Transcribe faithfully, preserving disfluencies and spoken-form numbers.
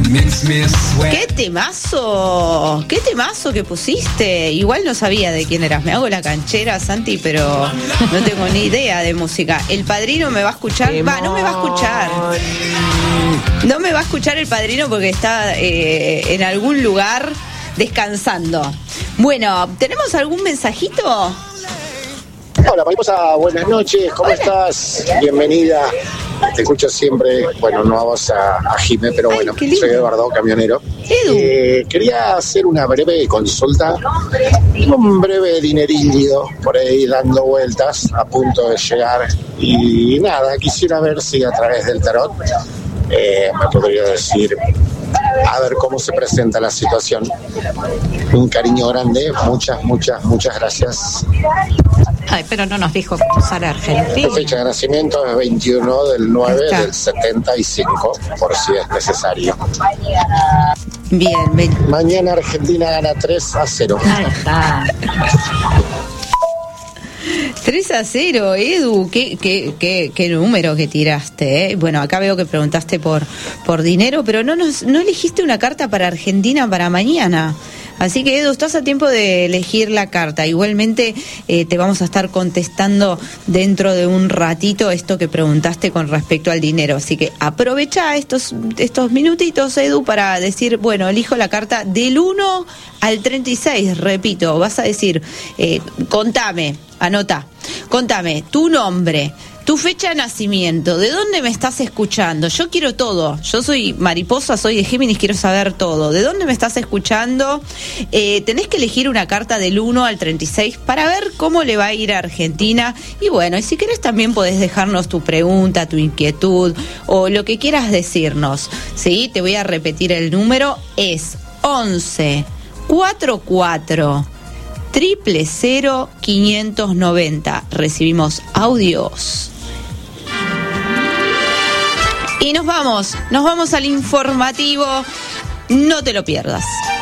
¡Qué temazo! ¡Qué temazo que pusiste! Igual no sabía de quién eras. Me hago la canchera, Santi, pero no tengo ni idea de música. ¿El Padrino me va a escuchar? Va, no me va a escuchar. No me va a escuchar el Padrino porque está eh, en algún lugar descansando. Bueno, ¿tenemos algún mensajito? Hola, Mariposa, buenas noches, ¿cómo Hola. estás? Bienvenida. Te escucho siempre, bueno, no vamos a, a Jimé, pero Ay, bueno, soy Eduardo, camionero. Eh, quería hacer una breve consulta, un breve dinerillo por ahí dando vueltas, a punto de llegar. Y nada, quisiera ver si a través del tarot eh, me podría decir, a ver cómo se presenta la situación. Un cariño grande, muchas, muchas, muchas gracias. Ay, pero no nos dijo usar Argentina. La fecha de nacimiento es veintiuno del nueve del setenta y cinco, por si es necesario. Bien, bien. Mañana Argentina gana tres a cero. Ahí está. tres a cero, Edu, qué, qué, qué, qué número que tiraste, ¿eh? Bueno, acá veo que preguntaste por, por dinero, pero no, nos, no elegiste una carta para Argentina para mañana. Así que, Edu, estás a tiempo de elegir la carta. Igualmente eh, te vamos a estar contestando dentro de un ratito esto que preguntaste con respecto al dinero. Así que aprovecha estos, estos minutitos, Edu, para decir, bueno, elijo la carta del uno al treinta y seis, repito, vas a decir, eh, contame, anota, contame tu nombre, tu fecha de nacimiento, ¿de dónde me estás escuchando? Yo quiero todo, yo soy mariposa, soy de Géminis, quiero saber todo. ¿De dónde me estás escuchando? Eh, tenés que elegir una carta del uno al treinta y seis para ver cómo le va a ir a Argentina. Y bueno, y si querés también podés dejarnos tu pregunta, tu inquietud o lo que quieras decirnos. ¿Sí? Te voy a repetir el número, es once cuarenta y cuatro cero cero quinientos noventa. Recibimos audios. Y nos vamos, nos vamos al informativo, no te lo pierdas.